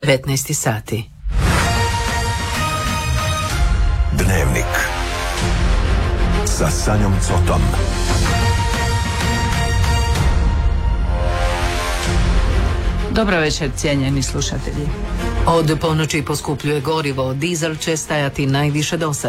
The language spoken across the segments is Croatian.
19 sati. Dnevnik sa Sanjom Cotom. Dobro večer, cijenjeni slušatelji. Od ponoći poskupljuje gorivo, dizel će stajati najviše dosad,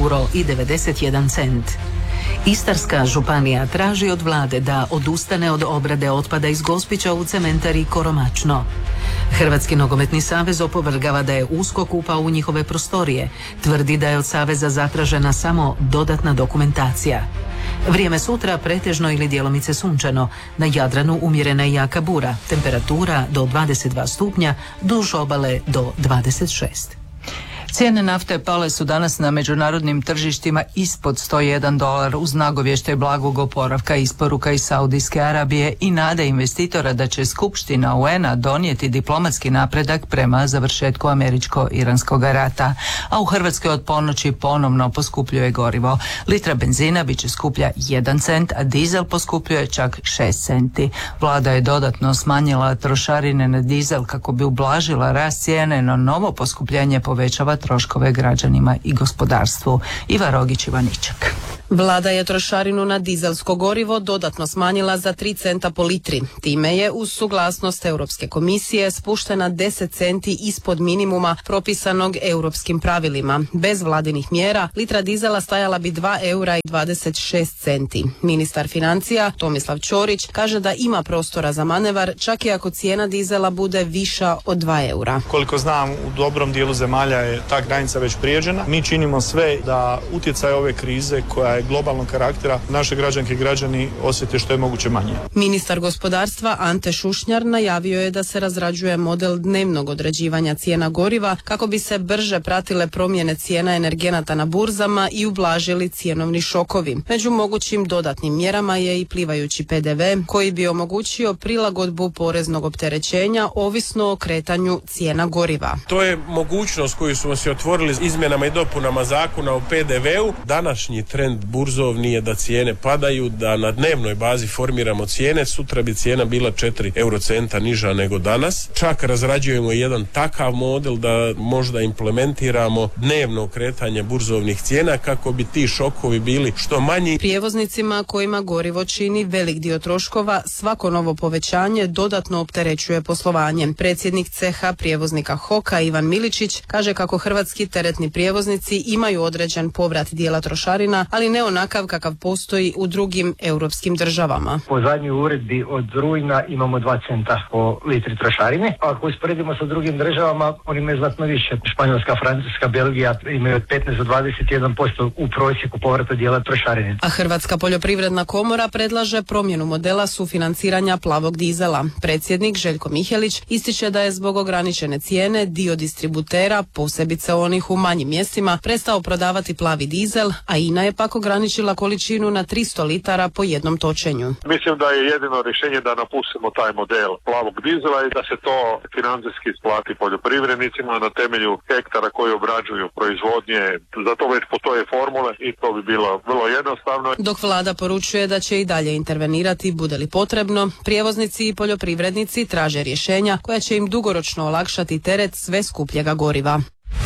€1,91. Istarska županija traži od vlade da odustane od obrade otpada iz Gospića u cementari Koromačno. Hrvatski nogometni savez opovrgava da je USKOK upao u njihove prostorije. Tvrdi da je od saveza zatražena samo dodatna dokumentacija. Vrijeme sutra pretežno ili djelomice sunčano. Na Jadranu umjerena i jaka bura. Temperatura do 22 stupnja, duž obale do 26. Cijene nafte pale su danas na međunarodnim tržištima ispod $101 uz nagovještaj blagog oporavka isporuka iz Saudijske Arabije i nade investitora da će Skupština UN-a donijeti diplomatski napredak prema završetku američko-iranskog rata. A u Hrvatskoj od ponoći ponovno poskupljuje gorivo. Litra benzina bit će skuplja 1 cent, a dizel poskupljuje čak 6 centi. Vlada je dodatno smanjila trošarine na dizel kako bi ublažila rast cijene, no novo poskupljenje povećava troškove građanima i gospodarstvu. Iva Rogić-Ivaničak. Vlada je trošarinu na dizelsko gorivo dodatno smanjila za 3 centa po litri. Time je uz suglasnost Europske komisije spuštena 10 centi ispod minimuma propisanog europskim pravilima. Bez vladinih mjera litra dizela stajala bi €2,26. Ministar financija Tomislav Ćorić kaže da ima prostora za manevar čak i ako cijena dizela bude viša od €2. Koliko znam, u dobrom dijelu zemalja je ta granica već prijeđena. Mi činimo sve da utjecaj ove krize koja je globalnog karaktera naše građanke i građani osjete što je moguće manje. Ministar gospodarstva Ante Šušnjar najavio je da se razrađuje model dnevnog određivanja cijena goriva kako bi se brže pratile promjene cijena energenata na burzama i ublažili cjenovni šokovi. Među mogućim dodatnim mjerama je i plivajući PDV koji bi omogućio prilagodbu poreznog opterećenja ovisno o kretanju cijena goriva. To je mogućnost koju smo si otvorili izmjenama i dopunama zakona o PDV-u. Današnji trend burzovni je da cijene padaju, da na dnevnoj bazi formiramo cijene. Sutra bi cijena bila 4 eurocenta niža nego danas. Čak razrađujemo jedan takav model da možda implementiramo dnevno kretanje burzovnih cijena kako bi ti šokovi bili što manji. Prijevoznicima kojima gorivo čini velik dio troškova, svako novo povećanje dodatno opterećuje poslovanje. Predsjednik ceha prijevoznika HOK-a Ivan Miličić kaže kako hrvatski teretni prijevoznici imaju određen povrat dijela trošarina, ali ne onakav kakav postoji u drugim europskim državama. Po zadnjoj uredbi od rujna imamo 2 centa po litri trošarine. Ako usporedimo sa drugim državama, oni imaju znatno više. Španjolska, Francuska, Belgija imaju od 15 do 21% u prosjeku povrata dijela trošarine. A Hrvatska poljoprivredna komora predlaže promjenu modela sufinanciranja plavog dizela. Predsjednik Željko Mihelić ističe da je zbog ograničene cijene dio distributera, posebice onih u manjim mjestima, prestao prodavati plavi dizel, a INA je pak ograničila količinu na 300 litara po jednom točenju. Mislim da je jedino rješenje da napustimo taj model plavog dizela i da se to financijski isplati poljoprivrednicima na temelju hektara koji obrađuju proizvodnje. Za to već postoje formule i to bi bilo vrlo jednostavno. Dok vlada poručuje da će i dalje intervenirati bude li potrebno, prijevoznici i poljoprivrednici traže rješenja koja će im dugoročno olakšati teret sve skupljega goriva.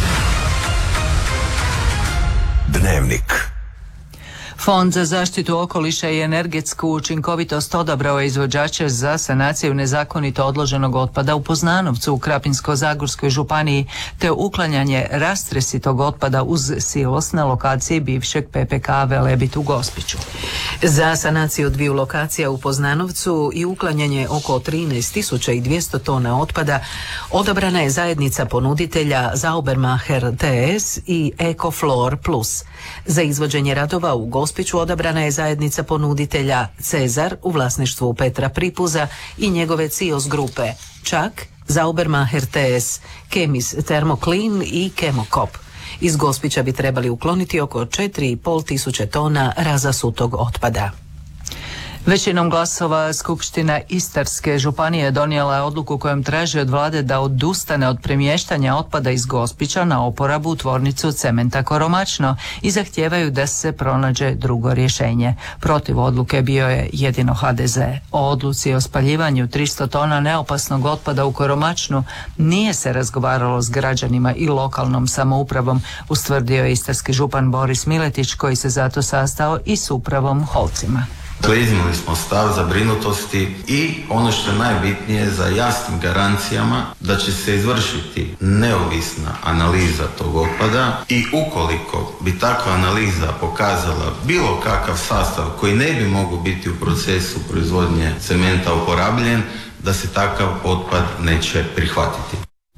Dnevnik. Fond za zaštitu okoliša i energetsku učinkovitost odabrao je izvođače za sanaciju nezakonito odloženog otpada u Poznanovcu u Krapinsko-zagorskoj županiji te uklanjanje rastresitog otpada uz silos na lokaciji bivšeg PPK Velebit u Gospiću. Za sanaciju 2 lokacija u Poznanovcu i uklanjanje oko 13.200 tona otpada odabrana je zajednica ponuditelja Saubermacher TS i Ecoflor Plus. Za izvođenje radova u Gospiću odabrana je zajednica ponuditelja Cezar u vlasništvu Petra Pripuza i njegove CIOS grupe, čak Saubermacher TS, Kemis Thermoclean i Chemocop. Iz Gospića bi trebali ukloniti oko 4.500 tona razasutog otpada. Većinom glasova Skupština Istarske županije donijela je odluku kojom traži od vlade da odustane od premještanja otpada iz Gospića na oporabu u tvornicu cementa Koromačno i zahtijevaju da se pronađe drugo rješenje. Protiv odluke bio je jedino HDZ. O odluci o spaljivanju 300 tona neopasnog otpada u Koromačnu nije se razgovaralo s građanima i lokalnom samoupravom, ustvrdio je istarski župan Boris Miletić, koji se zato sastao i s upravom Holcima. Iznijeli smo stav zabrinutosti i ono što je najbitnije za jasnim garancijama da će se izvršiti neovisna analiza tog otpada i ukoliko bi takva analiza pokazala bilo kakav sastav koji ne bi mogao biti u procesu proizvodnje cementa uporabljen, da se takav otpad neće prihvatiti.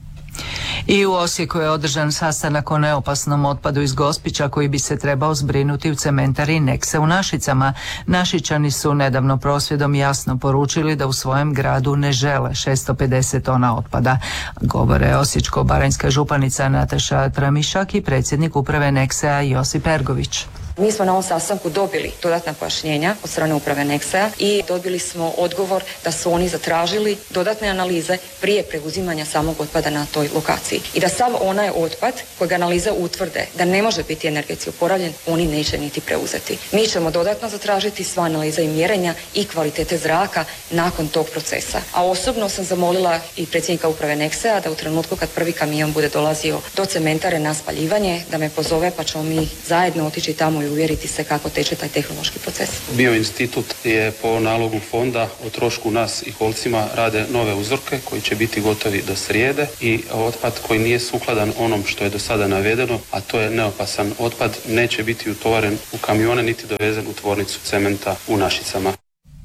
I u Osijeku je održan sastanak o neopasnom otpadu iz Gospića koji bi se trebao zbrinuti u cementari Nexe u Našicama. Našičani su nedavno prosvjedom jasno poručili da u svojem gradu ne žele 650 tona otpada. Govore osječko-baranjska županica Nataša Tramišak i predsjednik uprave Nexea Josip Ergović. Mi smo na ovom sastanku dobili dodatna pojašnjenja od strane uprave Nexea i dobili smo odgovor da su oni zatražili dodatne analize prije preuzimanja samog otpada na toj lokaciji. I da sav onaj otpad kojeg analize utvrde da ne može biti energetski oporavljen, oni neće niti preuzeti. Mi ćemo dodatno zatražiti sva analiza i mjerenja i kvalitete zraka nakon tog procesa. A osobno sam zamolila i predsjednika uprave Nexea da u trenutku kad prvi kamion bude dolazio do cementare na spaljivanje, da me pozove pa ćemo mi zajedno otići tamo i uvjeriti se kako teče taj tehnološki proces. Bioinstitut je po nalogu fonda o trošku nas i Holcima rade nove uzorke koji će biti gotovi do srijede i otpad koji nije sukladan onom što je do sada navedeno, a to je neopasan otpad, neće biti utovaren u kamione niti dovezen u tvornicu cementa u Našicama.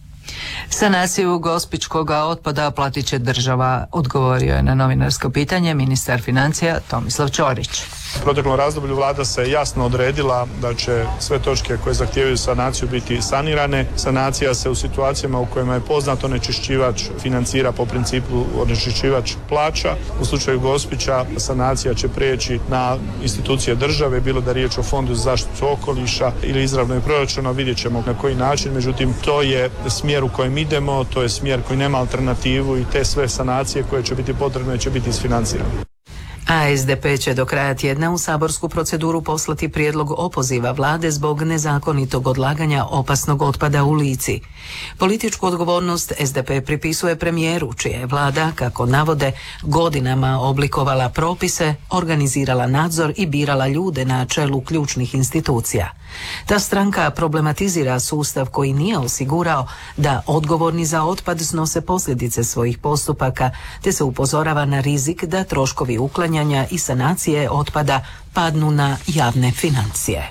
Sanaciju gospičkog otpada platit će država, odgovorio je na novinarsko pitanje ministar financija Tomislav Ćorić. U proteklom razdoblju vlada se jasno odredila da će sve točke koje zahtijevaju sanaciju biti sanirane. Sanacija se u situacijama u kojima je poznat onečišćivač financira po principu onečišćivač plaća. U slučaju Gospića sanacija će prijeći na institucije države, bilo da je riječ o Fondu za zaštitu okoliša ili izravno je proračuna, vidjet ćemo na koji način. Međutim, to je smjer u kojem idemo, to je smjer koji nema alternativu i te sve sanacije koje će biti potrebne će biti isfinancirane. A SDP će do kraja tjedna u saborsku proceduru poslati prijedlog opoziva vlade zbog nezakonitog odlaganja opasnog otpada u Lici. Političku odgovornost SDP pripisuje premijeru, čija je vlada, kako navode, godinama oblikovala propise, organizirala nadzor i birala ljude na čelu ključnih institucija. Ta stranka problematizira sustav koji nije osigurao da odgovorni za otpad snose posljedice svojih postupaka, te se upozorava na rizik da troškovi uklanjanja i sanacije otpada padnu na javne financije.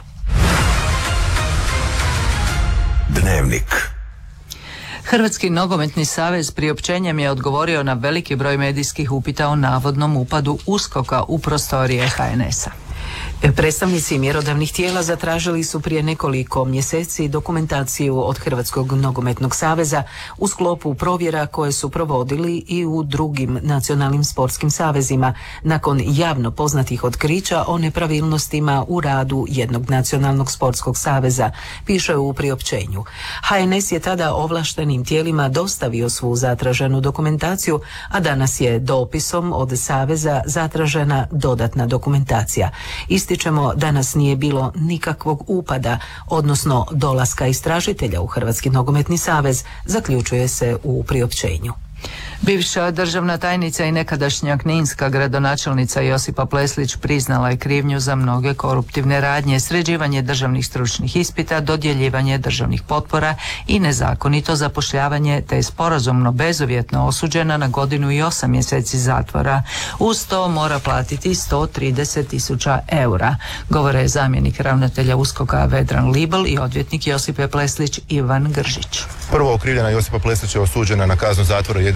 Dnevnik. Hrvatski nogometni savez priopćenjem je odgovorio na veliki broj medijskih upita o navodnom upadu USKOK-a u prostorije HNS-a. Predstavnici mjerodavnih tijela zatražili su prije nekoliko mjeseci dokumentaciju od Hrvatskog nogometnog saveza u sklopu provjera koje su provodili i u drugim nacionalnim sportskim savezima nakon javno poznatih otkrića o nepravilnostima u radu jednog nacionalnog sportskog saveza, piše u priopćenju. HNS je tada ovlaštenim tijelima dostavio svu zatraženu dokumentaciju, a danas je dopisom od saveza zatražena dodatna dokumentacija. Ističemo, danas nije bilo nikakvog upada, odnosno dolaska istražitelja u Hrvatski nogometni savez, zaključuje se u priopćenju. Bivša državna tajnica i nekadašnja kninska gradonačelnica Josipa Pleslić priznala je krivnju za mnoge koruptivne radnje, sređivanje državnih stručnih ispita, dodjeljivanje državnih potpora i nezakonito zapošljavanje, te je sporazumno bezuvjetno osuđena na 1 godinu i 8 mjeseci zatvora. Uz to mora platiti 130.000 eura, govore zamjenik ravnatelja USKOK-a Vedran Libel i odvjetnik Josipe Pleslić Ivan Gržić. Prvo okrivljena Josipa Pleslić je osuđena na kaznu zatvora 1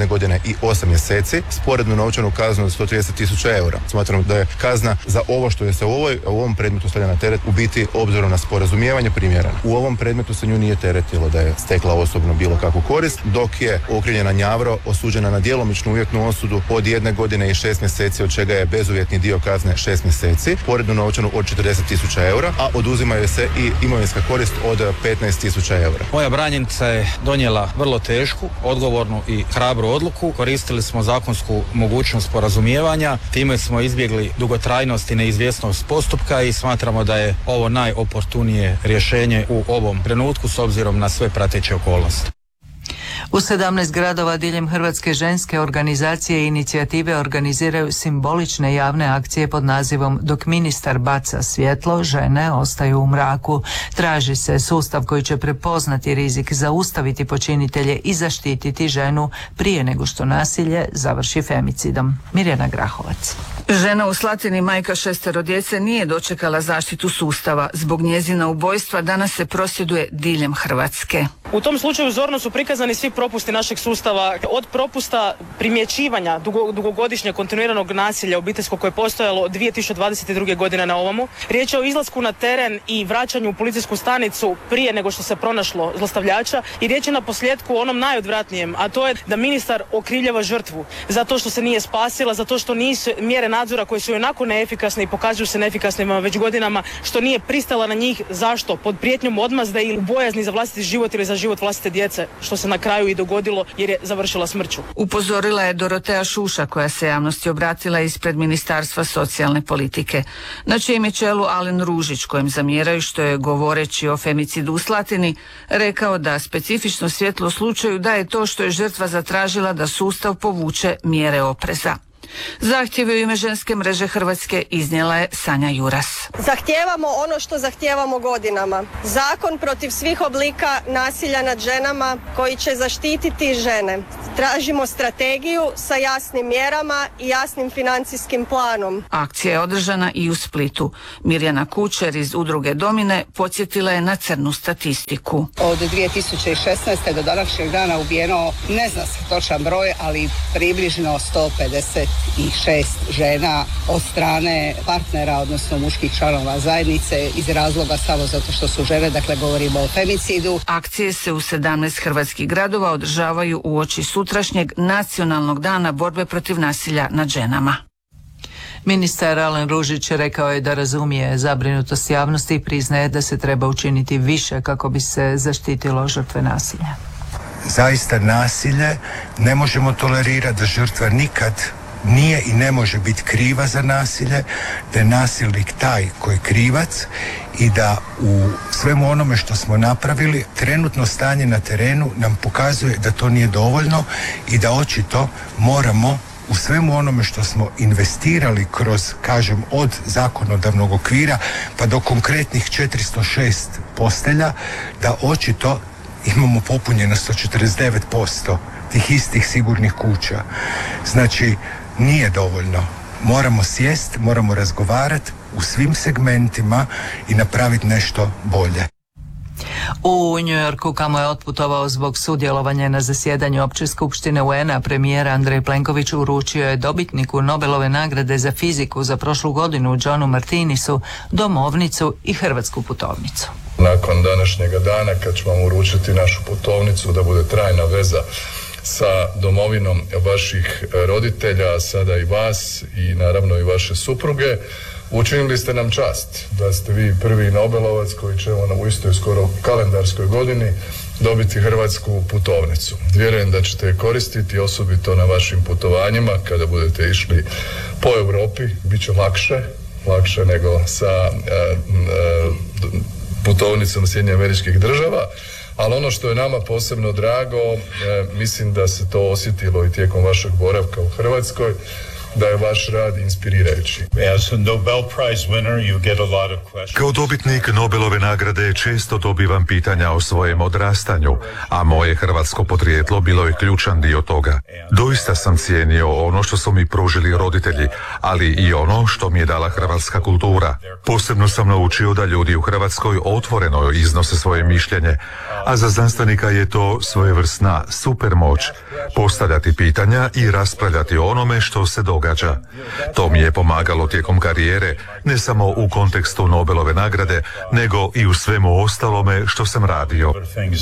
godine i 8 mjeseci, sporednu novčanu kaznu od 130.000 eura. Smatram da je kazna za ovo što je se u ovom predmetu stavlja na teret u biti obzirom na sporazumijevanje primjerena. U ovom predmetu se nju nije teretilo da je stekla osobno bilo kakvu korist, dok je okrivljena Njavro osuđena na djelomičnu uvjetnu osudu od 1 godine i 6 mjeseci, od čega je bezuvjetni dio kazne 6 mjeseci, porednu novčanu od 40.000 eura, a oduzimaju se i imovinska korist od 15.000 eura. Moja branjenica je donijela vrlo tešku, odgovornu i hrabru odluku. Koristili smo zakonsku mogućnost sporazumijevanja, time smo izbjegli dugotrajnost i neizvjesnost postupka i smatramo da je ovo najoportunije rješenje u ovom trenutku s obzirom na sve prateće okolnosti. U 17 gradova diljem Hrvatske ženske organizacije i inicijative organiziraju simbolične javne akcije pod nazivom Dok ministar baca svjetlo, žene ostaju u mraku. Traži se sustav koji će prepoznati rizik, zaustaviti počinitelje i zaštititi ženu prije nego što nasilje završi femicidom. Mirjana Grahovac. Žena u Slatini, majka 6 djece, nije dočekala zaštitu sustava. Zbog njezina ubojstva danas se prosvjeduje diljem Hrvatske. U tom slučaju zorno su prikazani svi propusti našeg sustava, od propusta primjećivanja dugogodišnjeg kontinuiranog nasilja obiteljskog koje je postojalo od 2022. godine na ovamo. Riječ je o izlasku na teren i vraćanju u policijsku stanicu prije nego što se pronašlo zlostavljača i riječ je na posljedku o onom najodvratnijem, a to je da ministar okrivljava žrtvu zato što se nije spasila, zato što nisu mjere nadzora koje su onako neefikasne i pokazuju se neefikasnima već godinama, što nije pristala na njih. Zašto? Pod prijetnjom odmazde ili bojazni za vlastiti život ili za život vlastite djece, što se na kraju i dogodilo jer je završila smrću. Upozorila je Dorotea Šuša, koja se javnosti obratila ispred Ministarstva socijalne politike, na čijem je čelu Alen Ružić, kojem zamjeraju što je, govoreći o femicidu u Slatini, rekao da specifično svjetlo u slučaju daje to što je žrtva zatražila da sustav povuče mjere opreza. Zahtjeve u ime ženske mreže Hrvatske iznijela je Sanja Juras. Zahtijevamo ono što zahtijevamo godinama. Zakon protiv svih oblika nasilja nad ženama koji će zaštititi žene. Tražimo strategiju sa jasnim mjerama i jasnim financijskim planom. Akcija je održana i u Splitu. Mirjana Kučer iz udruge Domine podsjetila je na crnu statistiku. Od 2016. do današnjeg dana ubijeno, ne zna se točan broj, ali približno 156 žena od strane partnera, odnosno muških članova zajednice iz razloga samo zato što su žene, dakle govorimo o femicidu. Akcije se u 17 hrvatskih gradova održavaju uoči sutrašnjeg Nacionalnog dana borbe protiv nasilja nad ženama. Ministar Alen Ružić rekao je da razumije zabrinutost javnosti i priznaje da se treba učiniti više kako bi se zaštitilo žrtve nasilja. Zaista nasilje ne možemo tolerirati, da žrtva nikad nije i ne može biti kriva za nasilje, da je nasilnik taj koji je krivac i da u svemu onome što smo napravili, trenutno stanje na terenu nam pokazuje da to nije dovoljno i da očito moramo u svemu onome što smo investirali kroz, kažem, od zakonodavnog okvira pa do konkretnih 406 postelja, da očito imamo popunjenost od 49% tih istih sigurnih kuća. Znači, nije dovoljno. Moramo sjest, moramo razgovarati u svim segmentima i napraviti nešto bolje. U New Yorku, kamo je otputovao zbog sudjelovanja na zasjedanju Opće skupštine UN-a, premijer Andrej Plenković uručio je dobitniku Nobelove nagrade za fiziku za prošlu godinu, Johnu Martinisu, domovnicu i hrvatsku putovnicu. Nakon današnjega dana, kad ćemo vam uručiti našu putovnicu da bude trajna veza sa domovinom vaših roditelja, a sada i vas i naravno i vaše supruge, učinili ste nam čast da ste vi prvi Nobelovac koji će u istoj skoro kalendarskoj godini dobiti hrvatsku putovnicu. Vjerujem da ćete je koristiti osobito na vašim putovanjima kada budete išli po Europi. Biće lakše nego sa putovnicom SAD-a, ali ono što je nama posebno drago, mislim da se to osjetilo i tijekom vašeg boravka u Hrvatskoj, da je vaš rad inspirirajući. Kao dobitnik Nobelove nagrade često dobivam pitanja o svojem odrastanju, a moje hrvatsko podrijetlo bilo je ključan dio toga. Doista sam cijenio ono što su mi pružili roditelji, ali i ono što mi je dala hrvatska kultura. Posebno sam naučio da ljudi u Hrvatskoj otvoreno iznose svoje mišljenje, a za znanstvenika je to svojevrsna supermoć, postavljati pitanja i raspravljati o onome što se događa. To mi je pomagalo tijekom karijere, ne samo u kontekstu Nobelove nagrade, nego i u svemu ostalome što sam radio.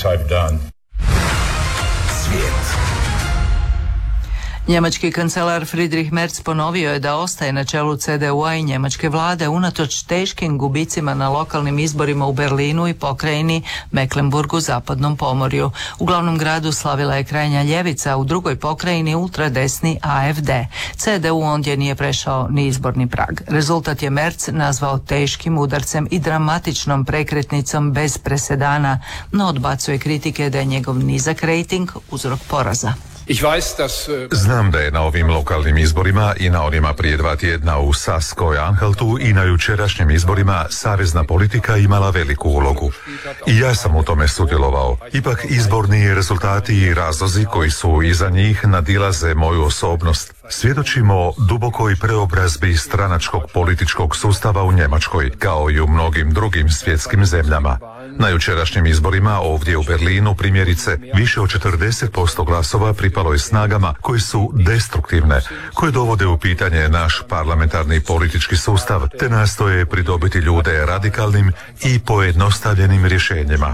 Svijet. Njemački kancelar Friedrich Merz ponovio je da ostaje na čelu CDU-a i njemačke vlade unatoč teškim gubicima na lokalnim izborima u Berlinu i pokrajini Mecklenburgu zapadnom pomorju. U glavnom gradu slavila je krajnja ljevica, u drugoj pokrajini ultradesni AfD. CDU ondje nije prešao ni izborni prag. Rezultat je Merz nazvao teškim udarcem i dramatičnom prekretnicom bez presedana, no odbacuje kritike da je njegov nizak rejting uzrok poraza. Znam da je na ovim lokalnim izborima i na onima prije 2 tjedna u Saskoj-Anhaltu i na jučerašnjim izborima savezna politika imala veliku ulogu. I ja sam u tome sudjelovao. Ipak izborni rezultati i razlozi koji su iza njih nadilaze moju osobnost. Svjedočimo dubokoj preobrazbi stranačkog političkog sustava u Njemačkoj, kao i u mnogim drugim svjetskim zemljama. Na jučerašnjim izborima ovdje u Berlinu, primjerice, više od 40% glasova pripalo je snagama koje su destruktivne, koje dovode u pitanje naš parlamentarni politički sustav, te nastoje pridobiti ljude radikalnim i pojednostavljenim rješenjima.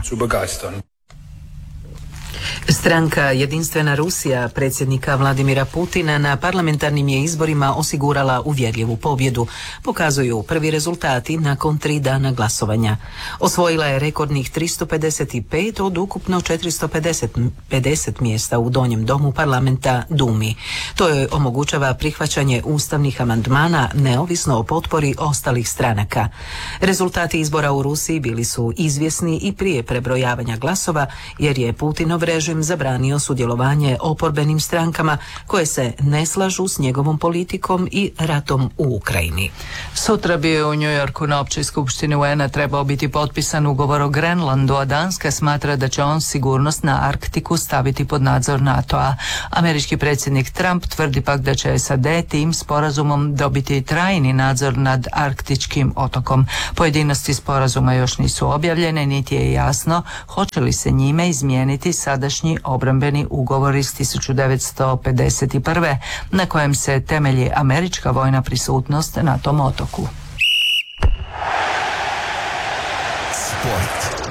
Stranka Jedinstvena Rusija predsjednika Vladimira Putina na parlamentarnim je izborima osigurala uvjerljivu pobjedu, pokazuju prvi rezultati nakon 3 dana glasovanja. Osvojila je rekordnih 355 od ukupno 450 mjesta u donjem domu parlamenta Dumi. To joj omogućava prihvaćanje ustavnih amandmana neovisno o potpori ostalih stranaka. Rezultati izbora u Rusiji bili su izvjesni i prije prebrojavanja glasova, jer je Putinov režim zabranio sudjelovanje oporbenim strankama koje se ne slažu s njegovom politikom i ratom u Ukrajini. Sutra bi u New Yorku na općoj skupštini UN-a trebao biti potpisan ugovor o Grenlandu, a Danska smatra da će on sigurnost na Arktiku staviti pod nadzor NATO-a. Američki predsjednik Trump tvrdi pak da će SAD tim sporazumom dobiti trajni nadzor nad arktičkim otokom. Pojedinosti sporazuma još nisu objavljene, niti je jasno hoće li se njime izmijeniti sadašnji obrambeni ugovor iz 1951. na kojem se temelji američka vojna prisutnost na tom otoku. Sport.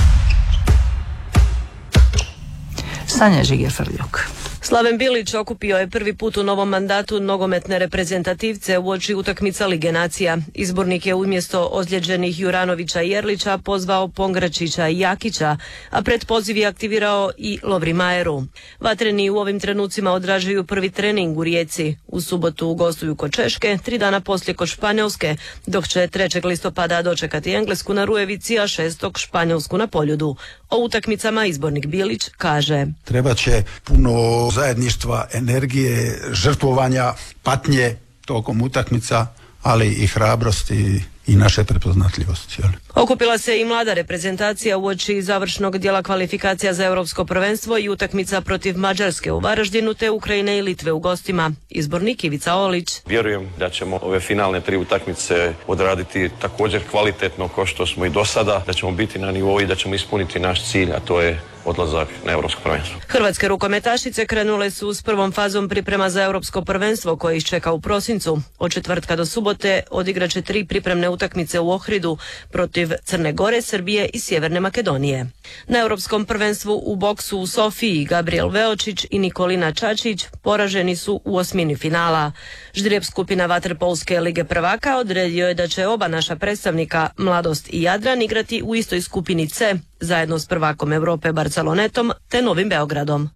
Sanja Žiger-Frljuk. Slaven Bilić okupio je prvi put u novom mandatu nogometne reprezentativce uoči utakmica Lige nacija. Izbornik je umjesto ozlijeđenih Juranovića i Erlića pozvao Pongračića i Jakića, a pred poziv je aktivirao i Lovri Majeru. Vatreni u ovim trenucima odražuju prvi trening u Rijeci. U subotu gostuju kod Češke, 3 dana poslije kod Španjolske, dok će 3. listopada dočekati Englesku na Rujevici, a 6. Španjolsku na Poljudu. O utakmicama izbornik Bilić kaže: Treba će puno zajedništva, energije, žrtvovanja, patnje tokom utakmica, ali i hrabrosti i naše prepoznatljivosti. Okupila se i mlada reprezentacija uoči završnog dijela kvalifikacija za europsko prvenstvo i utakmica protiv Mađarske u Varaždinu te Ukrajine i Litve u gostima. Izbornik Ivica Olić. Vjerujem da ćemo ove finalne 3 utakmice odraditi također kvalitetno kao što smo i do sada, da ćemo biti na nivou i da ćemo ispuniti naš cilj, a to je odlazak na europsko prvenstvo. Hrvatske rukometašice krenule su s prvom fazom priprema za europsko prvenstvo koje ih čeka u prosincu. Od četvrtka do subote odigraće 3 pripremne utakmice u Ohridu protiv Crne Gore, Srbije i Sjeverne Makedonije. Na europskom prvenstvu u boksu u Sofiji Gabriel Veočić i Nikolina Čačić poraženi su u osmini finala. Ždrijeb skupina vaterpolske lige prvaka odredio je da će oba naša predstavnika Mladost i Jadran igrati u istoj skupini C zajedno s prvakom Europe Barcelonetom te Novim Beogradom.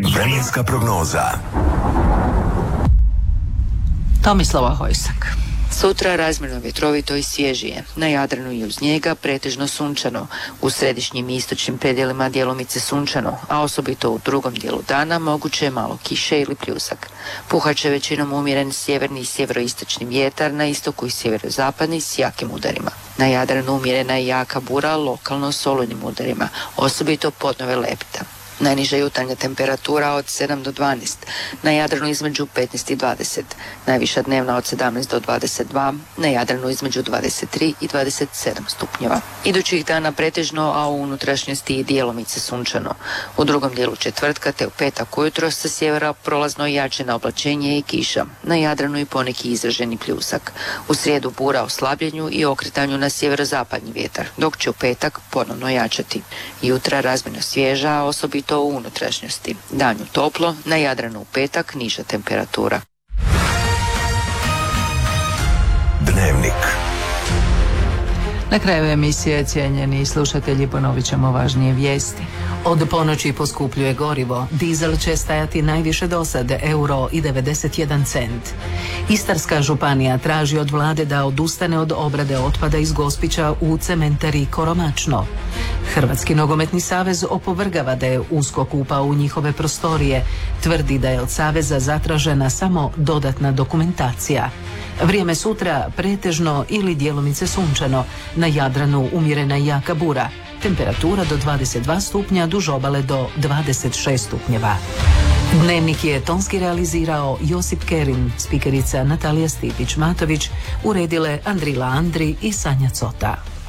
Vremenska prognoza. Tomislava Hojsak. Sutra razmjerno vjetrovito i svježije. Na Jadranu i uz njega pretežno sunčano. U središnjim i istočnim predjelima djelomice sunčano, a osobito u drugom dijelu dana moguće je malo kiše ili pljusak. Puhat će većinom umjeren sjeverni i sjeveroistočni vjetar, na istoku i sjeverozapadni s jakim udarima. Na Jadranu umjerena i jaka bura, lokalno s olujnim udarima, osobito podnove Lepta. Najniža jutarnja temperatura od 7 do 12, na Jadranu između 15 i 20, najviša dnevna od 17 do 22, na Jadranu između 23 i 27 stupnjeva. Idućih dana pretežno, a u unutrašnjosti i dijelomice sunčano. U drugom dijelu četvrtka te u petak ujutro sa sjevera prolazno jače na oblačenje i kiša, na Jadranu i poneki izraženi pljusak. U srijedu bura o slabljenju i okretanju na sjeverozapadni vjetar, dok će u petak ponovno jačati. Jutra razmjerno svježa, a osobito u unutrašnjosti. Danju toplo, na Jadranu u petak niža temperatura. Dnevnik. Na kraju emisije, cijenjeni slušatelji, ponovit ćemo važnije vijesti. Od ponoći poskupljuje gorivo. Dizel će stajati najviše dosad, €1,91. Istarska županija traži od vlade da odustane od obrade otpada iz Gospića u cementari Koromačno. Hrvatski nogometni savez opovrgava da je USKOK upao u njihove prostorije. Tvrdi da je od saveza zatražena samo dodatna dokumentacija. Vrijeme sutra pretežno ili djelomice sunčano. Na Jadranu umjerena i jaka bura. Temperatura do 22 stupnja, duž obale do 26 stupnjeva. Dnevnik je tonski realizirao Josip Kerin, spikerica Natalija Stipić-Matović, uredile Andrila Andri i Sanja Cota.